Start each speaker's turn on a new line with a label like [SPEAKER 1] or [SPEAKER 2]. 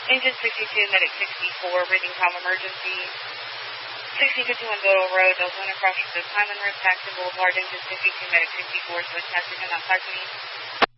[SPEAKER 1] Engine 62, Medic 64, reading com emergency. 1651 Goodall Road, Deltona crossing the Hyman Rift, Paxton Boulevard, Engine 52, Medic 64, switch message and not 520.